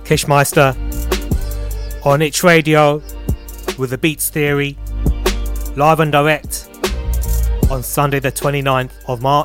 Kishmeister on Itch Radio with the Beats Theory, live and direct on Sunday the 29th of March.